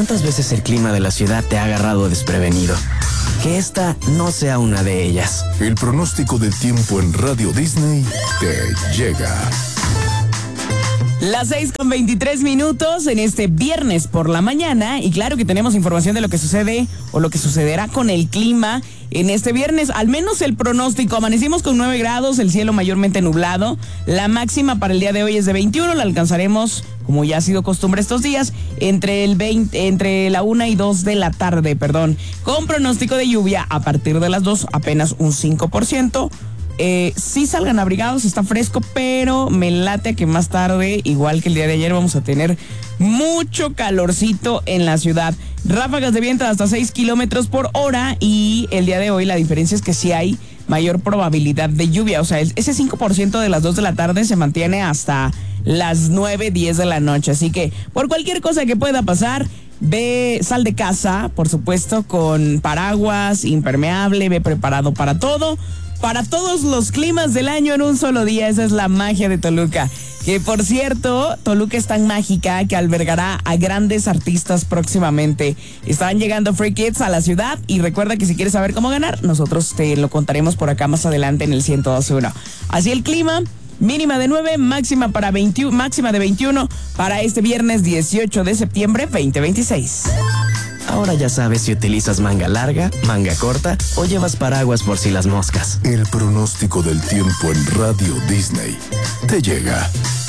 ¿Cuántas veces el clima de la ciudad te ha agarrado desprevenido? Que esta no sea una de ellas. El pronóstico del tiempo en Radio Disney te llega. Las 6:23 en este viernes por la mañana. Y claro que tenemos información de lo que sucede o lo que sucederá con el clima en este viernes. Al menos el pronóstico. Amanecimos con 9 grados, el cielo mayormente nublado. La máxima para el día de hoy es de 21. La alcanzaremos, como ya ha sido costumbre estos días, entre la 1 y 2 de la tarde, con pronóstico de lluvia a partir de las 2, apenas un 5%. Sí salgan abrigados, está fresco, pero me late que más tarde, igual que el día de ayer, vamos a tener mucho calorcito en la ciudad. Ráfagas de viento de hasta 6 kilómetros por hora, y el día de hoy la diferencia es que sí hay mayor probabilidad de lluvia. O sea, ese 5% de las 2 de la tarde se mantiene hasta las 9, 10 de la noche. Así que por cualquier cosa que pueda pasar, sal de casa, por supuesto, con paraguas, impermeable, ve preparado para todo. Para todos los climas del año en un solo día. Esa es la magia de Toluca. Que, por cierto, Toluca es tan mágica que albergará a grandes artistas próximamente. Estarán llegando Free Kids a la ciudad, y recuerda que si quieres saber cómo ganar, nosotros te lo contaremos por acá más adelante en el 102.1. Así el clima, mínima de 9, máxima de 21 para este viernes 18 de septiembre 2026. Ahora ya sabes si utilizas manga larga, manga corta o llevas paraguas por si las moscas. El pronóstico del tiempo en Radio Disney te llega.